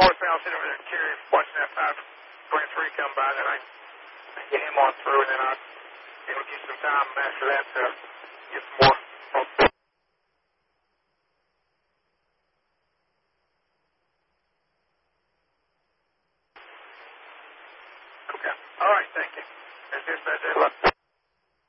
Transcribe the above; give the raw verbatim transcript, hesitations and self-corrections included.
northbound, sitting over there carrying, watching that five twenty-three come by, then I get him on through, and then I, it'll give some time after that to get some more. Okay. All right, thank you. That's just, that's it.